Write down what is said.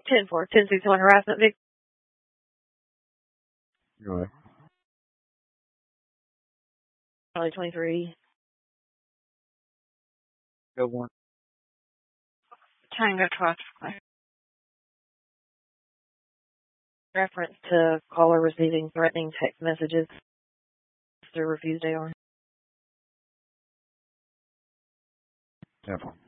10-4, Tennessee Towing Harassment Victim. Go ahead. Charlie 23. Go one. Tango 12. Reference to caller receiving threatening text messages to refuse AR. 10-4.